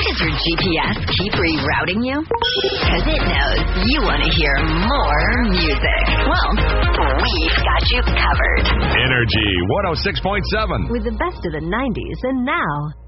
Does your GPS keep rerouting you? Because it knows you want to hear more music. Well, we've got you covered. Energy 106.7. With the best of the 90s and now.